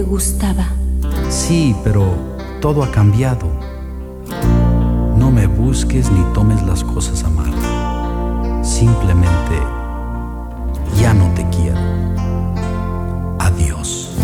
gustaba. Sí, pero todo ha cambiado. No me busques ni tomes las cosas